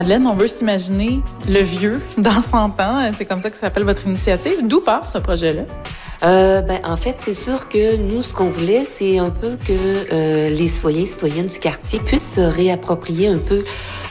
Madeleine, on veut s'imaginer le vieux dans 100 ans. C'est comme ça que s'appelle votre initiative. D'où part ce projet-là? En fait, c'est sûr que nous, ce qu'on voulait, c'est un peu que les citoyennes du quartier puissent se réapproprier un peu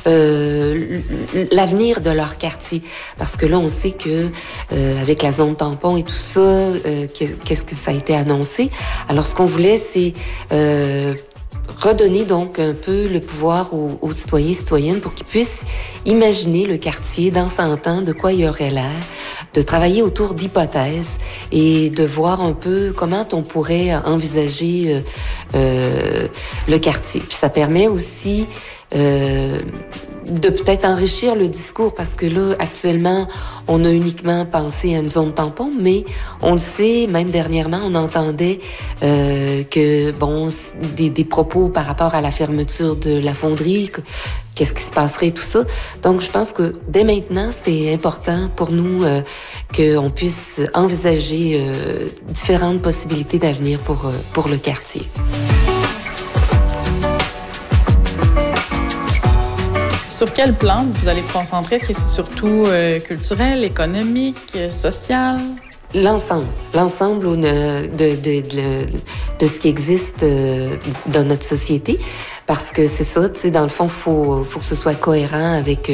l'avenir de leur quartier. Parce que là, on sait que avec la zone tampon et tout ça, qu'est-ce que ça a été annoncé? Alors, ce qu'on voulait, c'est redonner donc un peu le pouvoir aux citoyens et citoyennes pour qu'ils puissent imaginer le quartier dans 100 ans, de quoi il aurait l'air, de travailler autour d'hypothèses et de voir un peu comment on pourrait envisager le quartier. Puis ça permet aussi de peut-être enrichir le discours parce que là, actuellement, on a uniquement pensé à une zone tampon, mais on le sait, même dernièrement, on entendait que, bon, des propos par rapport à la fermeture de la fonderie, qu'est-ce qui se passerait, tout ça. Donc, je pense que dès maintenant, c'est important pour nous qu'on puisse envisager différentes possibilités d'avenir pour le quartier. Sur quel plan vous allez vous concentrer? Est-ce que c'est surtout culturel, économique, social? L'ensemble de ce qui existe dans notre société. Parce que c'est ça, tu sais, dans le fond, faut que ce soit cohérent avec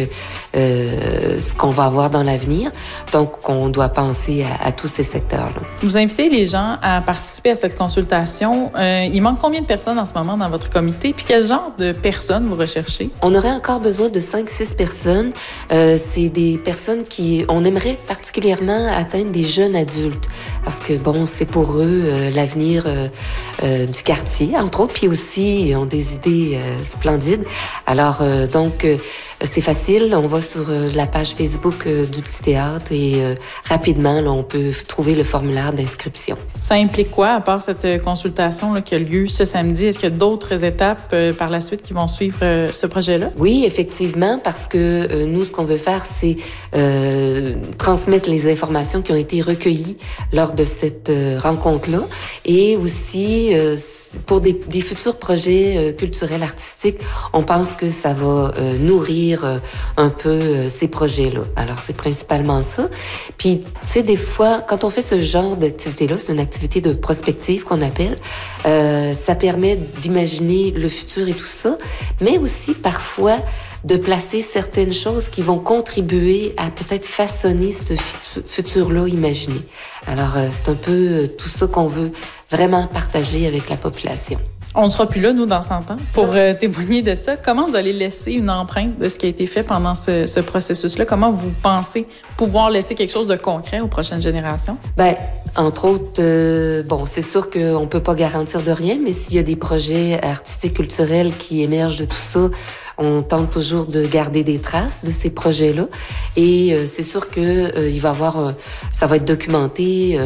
ce qu'on va avoir dans l'avenir. Donc, on doit penser à tous ces secteurs-là. Vous invitez les gens à participer à cette consultation. Il manque combien de personnes en ce moment dans votre comité? Puis quel genre de personnes vous recherchez? On aurait encore besoin de 5-6 personnes. C'est des personnes on aimerait particulièrement atteindre des jeunes adultes. Parce que, bon, c'est pour eux l'avenir du quartier, entre autres. Puis aussi, ils ont des idées splendide. Alors, donc, c'est facile. On va sur la page Facebook du Petit Théâtre et rapidement, là, on peut trouver le formulaire d'inscription. Ça implique quoi, à part cette consultation là, qui a lieu ce samedi? Est-ce qu'il y a d'autres étapes par la suite qui vont suivre ce projet-là? Oui, effectivement, parce que nous, ce qu'on veut faire, c'est transmettre les informations qui ont été recueillies lors de cette rencontre-là et aussi pour des futurs projets culturels, artistiques, on pense que ça va nourrir un peu ces projets-là. Alors, c'est principalement ça. Puis, tu sais, des fois, quand on fait ce genre d'activité-là, c'est une activité de prospective qu'on appelle, ça permet d'imaginer le futur et tout ça, mais aussi, parfois, de placer certaines choses qui vont contribuer à peut-être façonner ce futur-là imaginé. Alors, c'est un peu tout ça qu'on veut vraiment partager avec la population. On ne sera plus là, nous, dans 100 ans, pour témoigner de ça. Comment vous allez laisser une empreinte de ce qui a été fait pendant ce processus-là? Comment vous pensez pouvoir laisser quelque chose de concret aux prochaines générations? Bien, entre autres, bon, c'est sûr qu'on ne peut pas garantir de rien, mais s'il y a des projets artistiques, culturels qui émergent de tout ça, on tente toujours de garder des traces de ces projets-là. Et c'est sûr que il va avoir, ça va être documenté.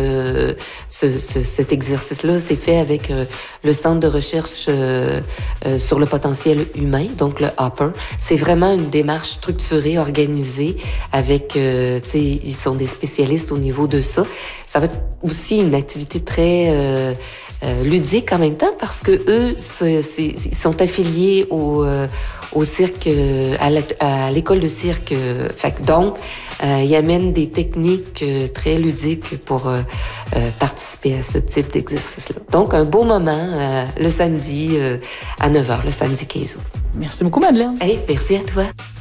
Cet exercice-là, c'est fait avec le Centre de recherche sur le potentiel humain, donc le Hopper. C'est vraiment une démarche structurée, organisée, avec, tu sais, ils sont des spécialistes au niveau de ça. Ça va être aussi une activité très ludique en même temps parce que eux, ils sont affiliés au cirque, à l'école de cirque. Donc, ils amènent des techniques très ludiques pour participer à ce type d'exercice-là. Donc, un beau moment le samedi à 9h, le samedi 15 août. Merci beaucoup, Madeleine. Hey, merci à toi.